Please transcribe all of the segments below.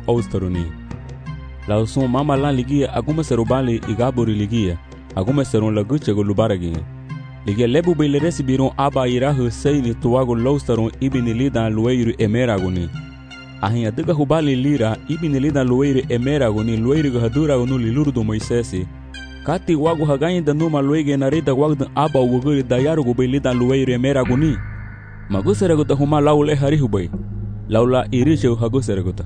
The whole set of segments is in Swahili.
austaruni. La son mama lan ligia aguma serobali igabori ligia aguma seron laguche go lubaragi. Ligia lebu bele resibiron aba irahu seini tuwago laustaron ibini lidan lueiru emeraguni. Ahin adiga hubali lira ibini lidan lueiru emeraguni lueiru haduragunu lilurdu Moisesi. Kati wagu hagain da numa luege narita wagdan aba wuguri dayarugu belidan lueiru emeraguni. Maguseraguta huma laule harihubai. Laula irishu haguseraguta.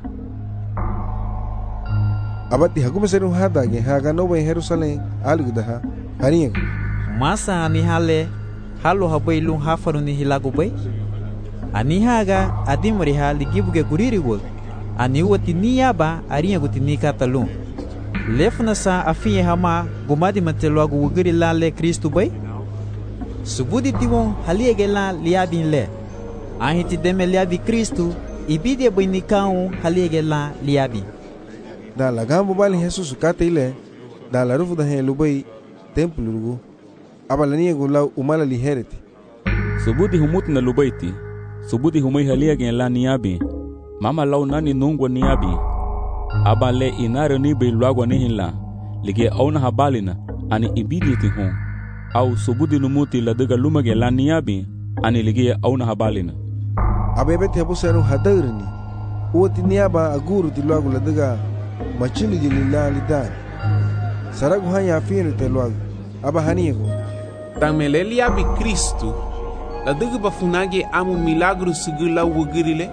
Abati haguma serum hadage haga no bai Jerusalem algudaha haringo. Masa ani hale halu habai lung hafaruni hilagu bai. Ani haga adimri hali gibuge guriri wol. Ani wati niyaba aringo tinika talung. Lefna sa afiye hama gumadi mateluagu wugiri la le Kristu bai. Subudi tiwon haliege la liabin le. Ahiti deme liabi Kristu ibide bai nikau haliege la liabi. Da la gambo bali Jesus kate ile da la rufu da hen lubai templo lugu abalani go la umala li hereti. Subudi humut na lubaiti subudi humai haliege la niabi mama lau nani nungwa niabi abale inaro ni be luagwa nihila lige auna habalina ani ibidi ti hon au subudi numuti la daga lumage la niabi ani lige auna habalina abebe te buseru hadarni uti niaba aguru ti luagu la daga machili jilila lidan saragu hanya afinu te luagu aba haniego tamelelia bi Kristu la daga bafunage amu milagro sigula wugirile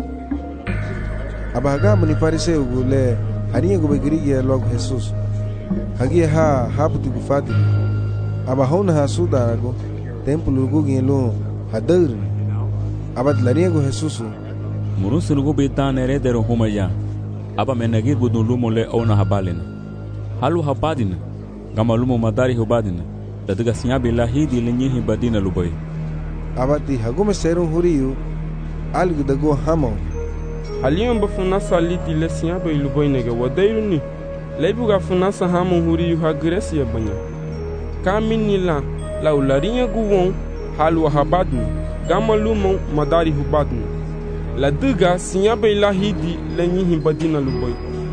aba hagamu ni fariseu gule haniego begirigi ya luagu Jesus hagie habuti gufati aba hona hasudarago templo lugu gelo hadarni abad laniego Jesus murusu lugu bitane redero humaya aba menagir budun lumo le ona habalina halu habadina gama lumo madari hubadina ladaga sinyabi lahidi lenyehi badina lubai abati hagume serum huriyu algu dago hamo haliyon bafuna saliti le sinyabi lubai nege wadairuni leibuga funasa hamo huriyu hagresi banya kaminila laularinya guwon halu habadina gama lumo madari hubadina la duga sinyabe lahidi lenyihi badina luboy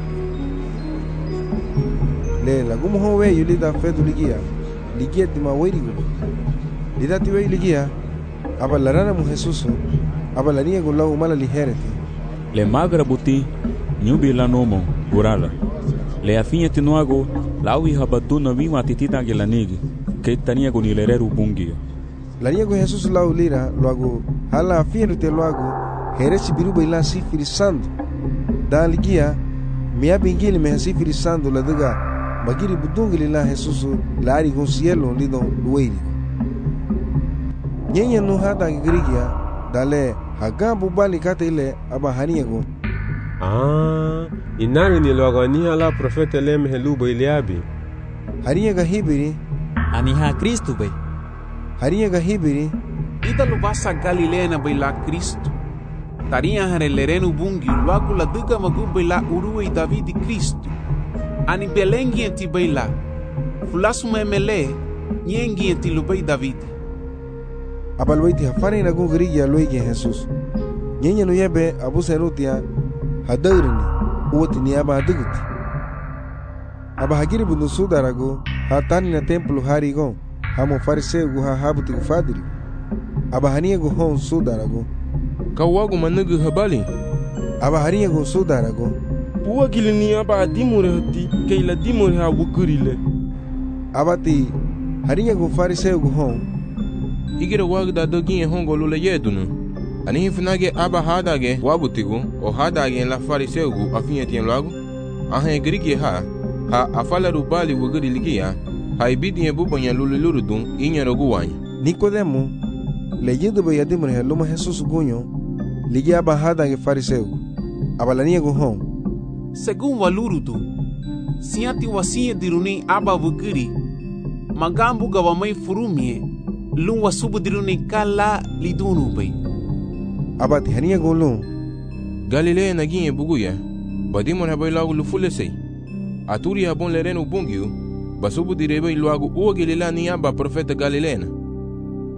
le lagumo howe yulida fedu ligia tima werigo lida tiwe ligia aba larana mu Jesus aba lania go lau mala lihereti le magra buti nyubi la nomo gurala le afinha tinuago lawi habaduna wima titita gelanigi ke tania go nilereru bungio lania go Jesus lau lira loago hala afinha te loago heresi biruba ila sifiri sandu da ligia mia bingili me sifiri sandu la daga magiri budungili la Jesus la ari con cielo lido luiri nyenya no hada girigia dale hagambu bali kate ile aba haniego inari ni logani ala profeta lem heluba iliabi haniega hibiri Ani ha Kristu bai. haniega hibiri ida lubasa Galilea na baila Kristu taria hare lerenu bungi luagu la duga magu baila uruwe Davidi Kristu ani belengi enti baila fulasu memele nyengi enti lubai Davidi abalwaiti hafani na gungirigia loige Jesus nyenya no yebe abuserutia hadarini uwati ni aba haduguti aba hagiri bundu sudarago hatani na templo harigon hamo fariseu gu habuti gufadiri aba haniego hon sudarago kawagu manugu habali aba haniego sudarago puwa gilini aba adimure hati keila dimure ha wukurile abati haniego fariseu gu hon igire wagda dogi hongo lule yedunu ani hifunage aba hadage wabutigu o hadage la fariseugu afinyetien lagu ahe grigi ha afala rubali wugiri ligia ha ibidi bubonya lululurudun inyerogu wanya Nicodemo leyendo bayadimure heloma Jesus gunyo ligia aba hadage fariseugu abalaniego hon según walurudu siati wasie diruni aba wugiri magambu gawamai furumie lun wasubu diruni kala lidunu bay abati haniego lun Galilea naginye buguya badimon habay lagu lufulesei aturi habon lerenu bungiu basubu direbe lagu uogelila ni aba profeta Galilea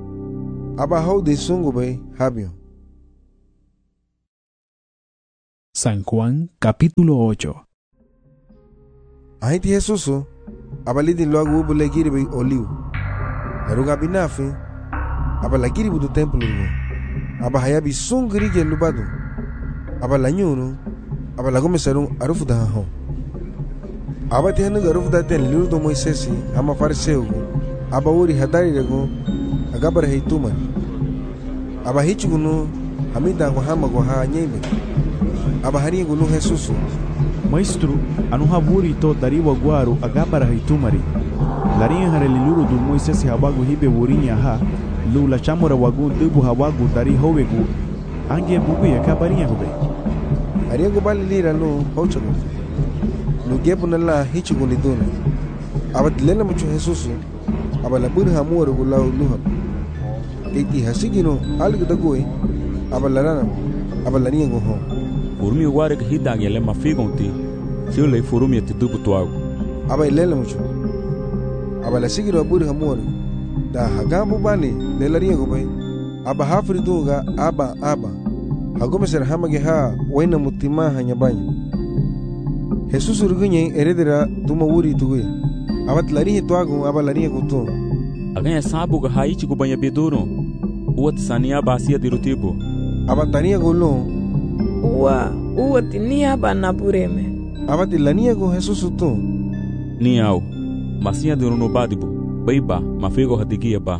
aba hau de sungu bay habio San Juan capítulo 8. Ahiti Jesús abalidi luagu bule giri be oliu. Laruga binafi abala giri budu templo lu. Aba hayabi sungri ge lubadu. Abala nyunu abala gomesarum arufu da ho. Aba tenu arufu da ten liru do Moisesi ama fariseu. Aba uri hadari rego agabar heituma. Aba hichugunu hamida ko hama ko ha nyebe. Aba hari gunu Jesús. Maestro, anuhaburi to dariwa guaru agabara hitumari. Larinha hareliluru do Moisés habagu hibe wurinha ha. Lula chamora wagu dubu hawagu dari howegu. Ange bugu ya kabarinha hube. Ariego bali lira no hochago. No gebu na la hichugo liduna. Aba dilela mucho Jesús. Aba la burha muoro gulau luha. Eti hasigino algo dagoi. Aba larana. Aba larinha go ho. Furumi ware que hidang ele mafigonti, se eu lei furumi te dubu tuago. Aba ilela mucho. Aba la sigiro aburi hamori. Da hagabu bani lelaria gobai. Aba hafri dunga aba. Hagome ser hamage ha waina mutima hanyabanya. Jesus urgunye eredera tuma wuri tugue. Aba tlari tuago aba laria gutu. Aganya sabu ga haichi gubanya beduro. Uat sania basia dirutibo. Aba tania golon. Uwa tinia bana bureme. Abati lania go Jesus tu. Ni au. Masia de no badibu. Baiba mafego hadigia ba.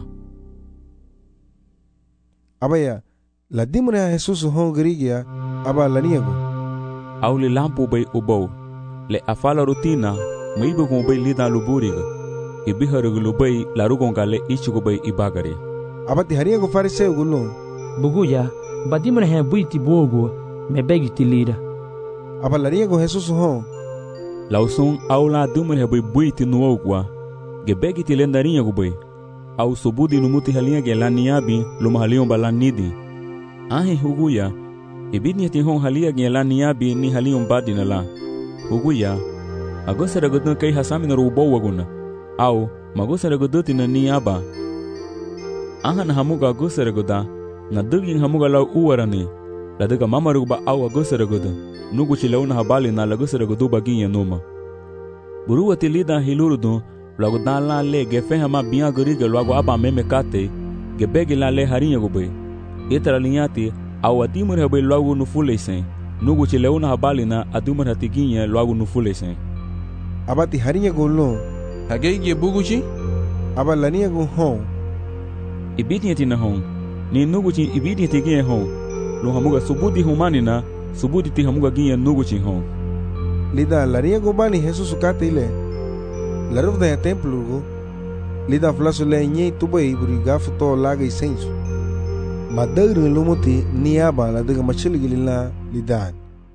Abaya la dimuna Jesus hon grigia aba lania go. Au le lampo bay ubo. Le afala rutina maibo go bay lida luburiga. Ibiharu lubai la rugonga le ichigo bay ibagare. Abati haria go fariseu gulo. Buguya badimuna he buiti bogo. Me begi tilira. Abalaria go Jesus ho. Lauson au la dumur he buiti no ogwa. Ge begi tilendarinha go boi. Au sobudi no muti halinha ge laniabi lo mahalion balanidi. Ahe huguya. Ebidni ti hon halia ge laniabi ni halion badina la. Huguya. Agosara godna kai hasami na rubo waguna. Au magosara godoti na niaba. Ahan hamuga agosara goda. Na dugin hamuga lau uwarani. La daga mamaru ba au agosaragoda nugu chilauna habali na lagosaragodu baginha numa buruwa tilida hilurudu lago dala le gefe ma biya goriga lago aba meme kate gebegi la le harinha gobe etra linhati au adimur habe lago no fulesen nugu chilauna habali na adumur hatiginha lago no fulesen abati harinha gollo Hagege buguchi aba lania go hon ibidni na hon ni nugu chi ibidni tiginha hon lo hamuga subudi humanina subudi ti hamuga ginha nugu chihon lida laria go bani Jesus kate ile la ruf da templo go lida flaso le nye tubai buriga futo laga isenso madagru lumoti niaba la daga machili gilila lidan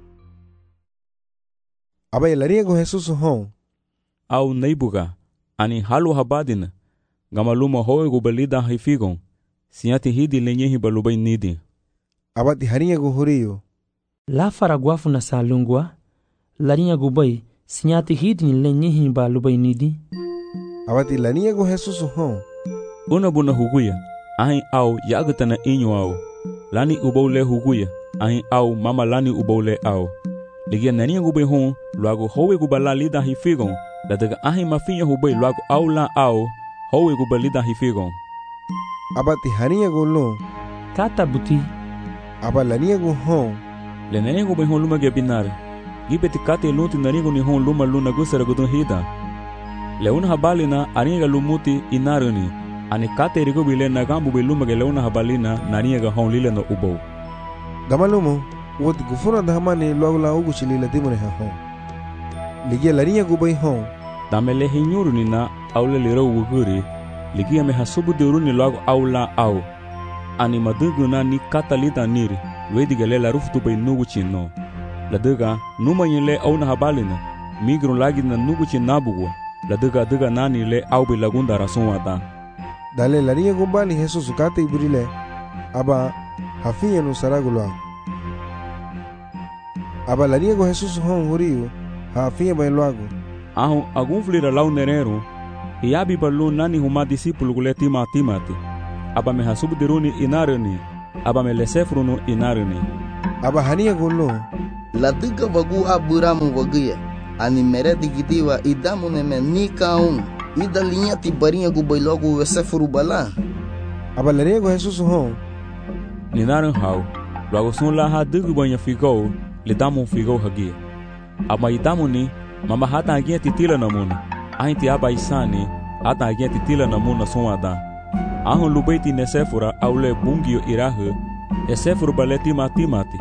aba laria go Jesus hon au neibuga ani halu habadina gamaluma hoe go belida hifigon siati hidi lenye hibalubai nidi abati harinha go horio. La faraguafu na salungwa. Larinha go bai. Sinyati hidni lenyehi ba lubai nidi. Abati larinha go Jesus hon. Una buna huguya. Ahin au yagatana inyo au. Lani ubaule huguya. Ahin au mama lani ubaule au. Ligia narinha go bai hon. Luago howe go bala lida hifigon. La daga ahin mafinha hubai luago au la au. Howe go balida hifigon. Abati harinha go lo. Kata buti. Aba lania go hon. Le nani go behon luma gebinar. Gibeti kate luti nani go ni hon luma luna gusara go hida. Le una habali na aniga lumuti inaruni. Ani kate rigo bile na gambu biluma ge leuna habalina nani ga hon lile no ubo. Gamalumo woti gufuna da hamani lwagula ugu chilila dimune ha hon. Ligia lania go bai hon. Damele hinyuruni na aule liro uguri. Ligia me hasubu diruni lwago aula au. Ani madugu na ni katalita niri wedi la ruftu bay nugu chino la daga numa yele au na habalina migron lagi na nugu chin nabugo la daga nani le au bi lagunda rason wada dale laria gombani Jesus kate ibrile aba hafiya no saragulo aba laria go Jesus hon horio hafiya bay loago ahu agunflira lau nerero yabi ballo nani huma discípulo guleti matimati aba me hasubu diruni inarani aba me lesefruno inarani aba hania gollo la duga wagu Abramu wagia ani mere digitiwa idamu neme ni kaun ida linha ti barinha gu bai logo wese furu bala aba laria go Jesus hon ni naran hau logo sun la ha dugu banha figo le damu figo hagia ama idamu ni mama hata agia titila namuna ainti aba isani hata agia titila namuna sonada ahon lubeiti nesefura aule bungio irahu esefuru baleti mati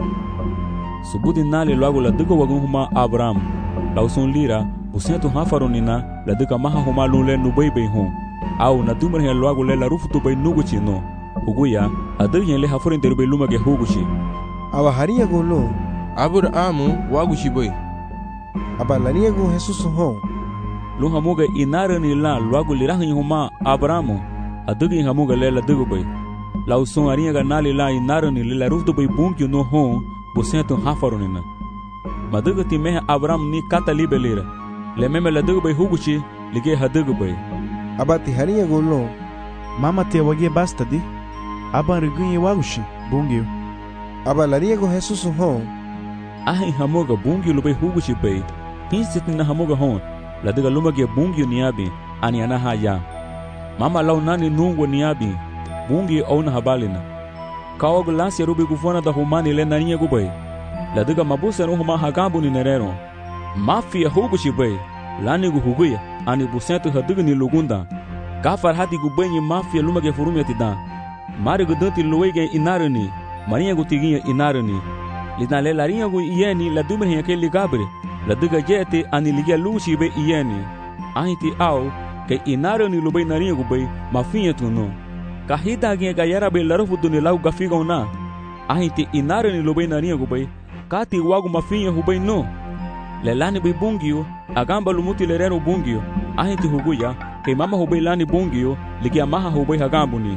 subudi nali logo la dugu wagun huma Abraham lausun lira busentu hafaronina la duka maha huma lule nubei hon au na dumar he logo le la rufutu bei nuguchi no uguya adugyen le haforin derbe lumage huguchi aba haria go no Abrahamu waguchi bei aba laria go Jesus hon luhamuga inarani la logo lirahin huma Abrahamu adugyen hamuga le la dugu bei lausun aria ga nali la inarani le la rufutu bei bunkyo no hon busentu hafaronina madugu ti meha Abraham ni kata libelira le meme la dugu bei huguchi lige hadugu bei abati haria go no mama te wagie basta di aba rigunye wagushi bungio aba laria go Jesus hon ahi hamuga bungio lu bei huguchi bei pinsit na hamuga hon la dugu lumage bungio niabi ani anaha ya mama lau nani nungo niabi bungio ona habalina kawag lasi rubi gufona da humani le naniya gubei la duga mabusa no huma hagabu ni nerero mafia huguchi bei lani gu huguya ani busentu hadugu ni lugunda gafar hati gu benyi mafia lumage furumya tida mari gu dunti luwege inarani mariya gu tigiya inarani lina le lariya gu iyeni la dumre hiya ke ligabre la duga jete ani ligia luchi be iyeni ahiti au ke inarani lubei nariya gu bei mafia tuno kahita ge ga yara be larufu duni lau gafiga na ahiti inarani lubei nariya gu bei kati wagu mafia hubei no lelani bei bungio agamba lumuti lerero bungio ahiti huguya ke mama hubei lani bungio ligia maha hubei hagambuni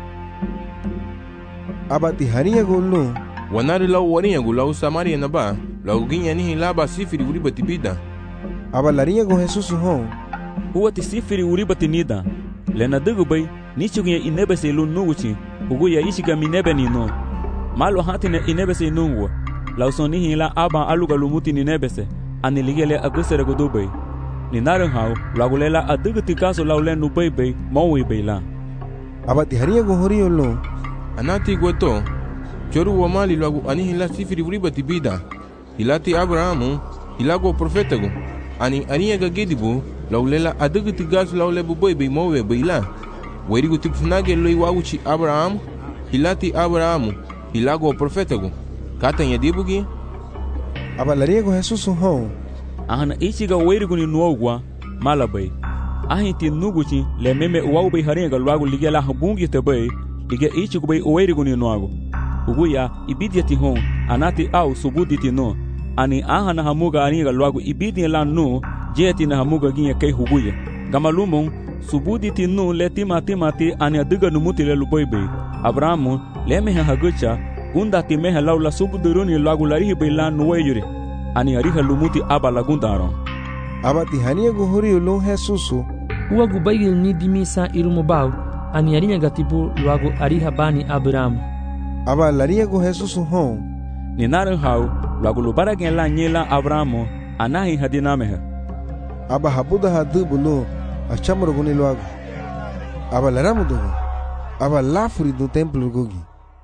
abati haria go no wanari lau warinha gu lau Samaria na ba lau ginya ni laba sifiri uriba tibida aba laria go Jesus hon huwa ti sifiri uriba tinida lena dugu bei nichugiya inebese lu nuguchi huguya ishiga minebe ni no malo hatine inebese nungwa lauson ni la aba aluga lumuti ni nebese ani ligele agusere go dubai ni naran hau lagulela adugu tikaso laulen nubai bei mawi beila abati haria go horio no anati gweto choru wa mali lagu ani hila sifiri uriba tibida hilati Abrahamu hilago profetago ani ania ga gedibu laulela adugu tikaso laule bubai bei mawi beila werigu tikfunage loi waguchi Abraham hilati Abrahamu hilago profetago kata nyadibugi aba laria go Jesus hon ahana ichiga werigu ni nuogwa malabai ahinti nuguchi le meme uwau haria ga lwagu ligela habungi tebe lige ichigu bei werigu ni nuago uguya ibidiati hon anati au subuditi no ani ahana hamuga aria ga lwagu ibidi la no jeti na hamuga ginya kai huguya gamalumon subuditi no le timati ani aduga numuti le luboibe Abrahamu le meha hagucha gunda ti meha laula subuduruni lagu larihi beila nuweyure ani ariha lumuti aba lagundaro abati haria go horio lo Jesus uwa gubaigil ni dimisa irumubau ani arinya gatibu lagu ariha bani Abraham aba laria go Jesus hon ni naran hau lagu lubara gen la nyela Abrahamu anahi hadinameha aba habuda hadubu no achamro guni loago aba laramu do aba lafuri do templo gogi.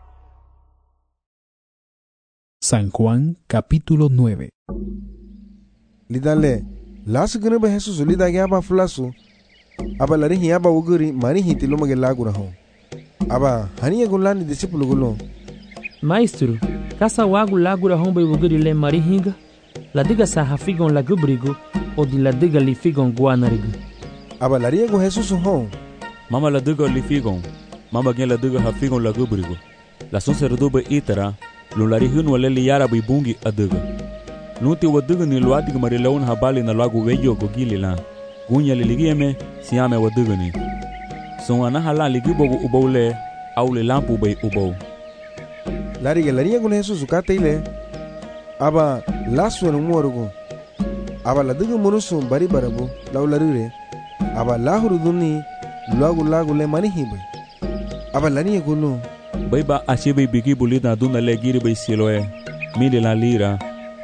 San Juan capítulo 9. Lidale las gune be Jesus lidage aba fulasu aba larihi aba uguri mani hitilo mage lagura ho aba haniya gulani disciple gulo maestro kasa wagu lagura homba uguri le mari hinga la diga sa hafigon la gubrigo o di la diga li figon guanarigo aba laria go Jesus hon mama la diga li figon mama gen la diga hafigon la gubrigo la son serdobe itara lo larihun wala li yara bi bungi aduga nuti waduga ni luadig mari laun habali na lagu weyo go gilila gunya liligeme siame waduga ni son ana hala ligibo go ubole aule lampu bay ubo laria go Jesus kataile aba lasu no morugo aba la diga munusu bari barabu laularire aba lahuru duni lagu le mani hibe aba laria go no Baiba ashibe bigi bulida duna le giri bay siloe mili la lira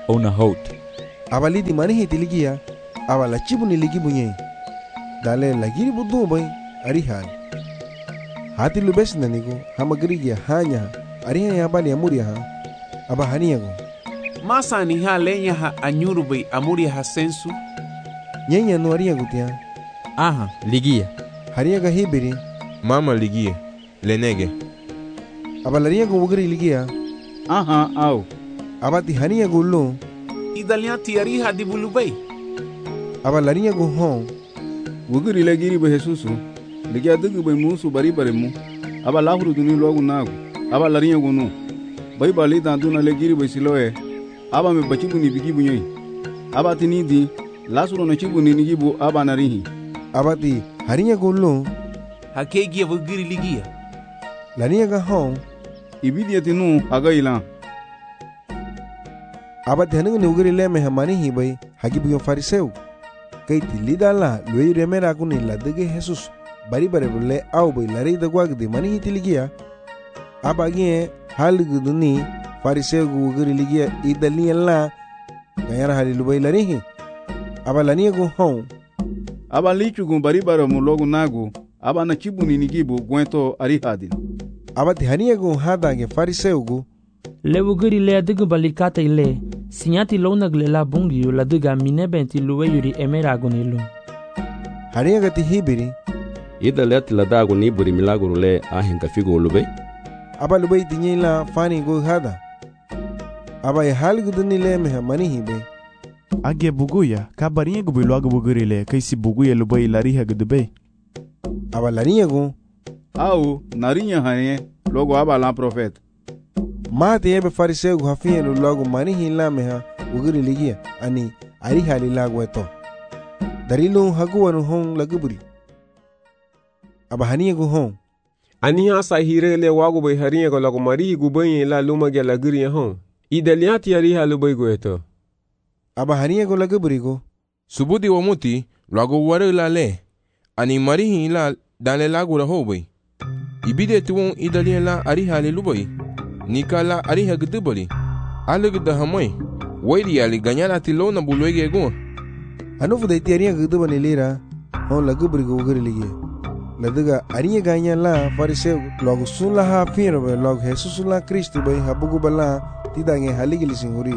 ona haut. Abalidi manihi tiligia, abala chibu ni ligi bunye. Dale lagiri budu bay, arihal. Hati lubes nanigo, hamagrigia hanya, ariha ya bali amuria ha, abahaniago. Masa ni ha lenya ha anyuru bay amuria ha sensu. Nyenya no ariago tia. Aha, ligia. Hariaga hibiri. Mama ligia, lenege. Abalariago wugri ligia. Aha, au. Abati haniago lo. Idalian tiariha di bulubay. Abalariago hon. Wugri legiri be Jesusu. Ligia dugu be musu bari mu. Abalahuru duni logu nagu. Abalariago no. Bai bali duna legiri be siloe. Aba me bachibu ni bigibu nyei. Abati nidi. Lasuro no chibu ni nigibu aba narihi. Abati hariago lo. Hakegia wugri ligia. Laniaga hon. Ibidi atinu agailan. Abati hanung ni wugri le me hamani hi bay hagibu yon fariseu. Kay tilidala luey remera kuni la dege Jesus bari bule au bay lari da gwag de mani hi tiligia. Abagi halig duni fariseu wugri ligia idali la gayara halilu bay lari hi. Abalania go hon. Abalichu gun bari mu logu nagu. Aba na chibu ni nigibu gwento arihadin. Abati hania go hada ge fariseu go. Le wugri le adigu balikata ile. Sinyati lona glela bungi la diga minebenti luwe yuri emeragon lo. Hania gati hibiri. Ida let la dago ni buri milagro le ahenga figo lube. Aba lube tinye la fani go hada. Aba ya hal guduni le me mani hibe. Age buguya kabarinye go bilago wugri le kaisi buguya lube lariha gudube. Aba lariya go. Au narinya hane logo aba la profet. Mate ebe fariseu go hafie lo logo mani hila meha wugri ligia ani ari hali lago eto. Darilo hagu wanu hon laguburi. Aba hania go hon. Ani hasa hire le wago bay hariya go lago mari go bay la luma ge laguri hon. Idaliati ari halu bay go eto. Aba hania go laguburi go. Subudi wa muti lago ware la le. Ani mari hila dale lago la ho bay. Ibide tuwon idalien la ari hali lubay. Nikala ari hagdubali. Alig da hamoy. Waidi ali ganyala tilona bulwege go. Anufu da iti ari hagdubani lira. Hon laguburi go wugri ligia. Ladiga ariya ganya la fariseu logo sun la ha fira be logo Jesus la Kristo bay habugu bala tidange haligili singuri.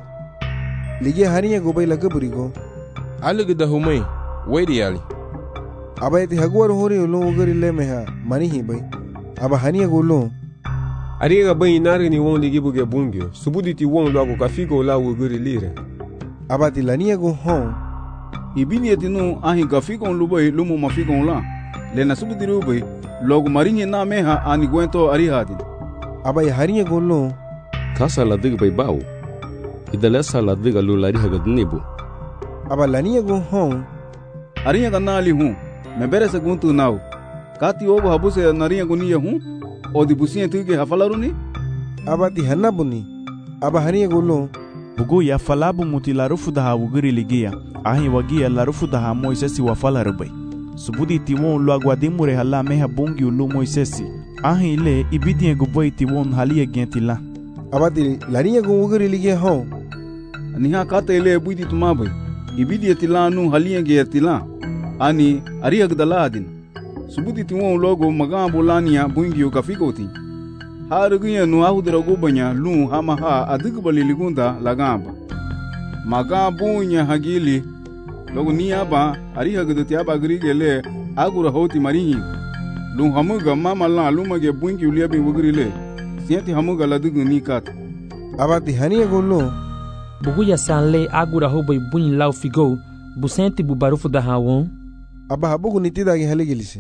Ligia hariya go bay laguburi go. Alig da humay. Waidi ali. Aba iti haguwar hori ulo wugri le meha mani hi bay. Aba haniya go lo. Ariga bay nari ni won ligi buge bungyo. Subudi ti won logo kafigo la wugri lire. Aba ti laniya go hon. Ibini atinu ahi kafigo lubay lumu mafigo la. Lena subudi rubay logo marinye na meha ani gwento arihadin. Aba ya hariya go lo. Kasa la dig bay bawo. Idalesa la diga lu lari hagadnibu. Aba laniya go hon. Ariya ganali hu. Mebere se guntu nau. Kati ogo habuse nariya guniya hu. Odi busiye tuge hafalaruni. Aba ti hanabuni. Aba hariya go lo. Bugu ya falabu muti larufu daha wugri ligia. Ahi wagia larufu daha Moisesi wafalarubay. Subudi tiwon lo aguadimure hala meha bungi ulu Moisesi. Ahi ile ibidie guboy tiwon halia gentila. Abati lariya go wugri ligia hon. Niha kata ile buidi tumabay. Ibidie tilanu halia gentila. Ani ariya gdaladin. Subudi tiwon logo magambo lania bungi yo kafikoti. Harugiya no ahudra gobanya lu hama ha adigbali ligunda lagamba. Magambo nya hagili logo niaba ariha gdoti aba grigele agura hoti marihi. Lu hamuga mama la lumage bungi uliabi wugrile. Sienti hamuga ladugu nikat. Abati haniya go lo. Buguya sanle agura hoboy bunyi lau figo. Busenti bubarufu da hawon. Aba habugu nitida ge haligilisi.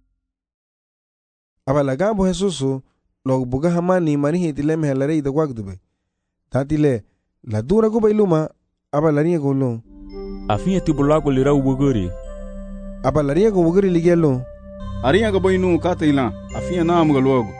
Aba lagambo Jesusu logo buga hamani manihi tileme halare da gwagdube. Tatile la dura go bailuma aba lariya go lo. Afinya tibulago lira wuguri. Aba lariya go wuguri ligelo. Ariya go bainu kata ila afiya na amuga logo.